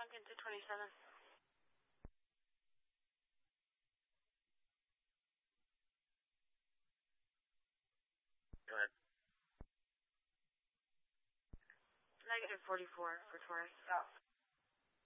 sunk into 27. Go ahead. -44 for Taurus. Oh.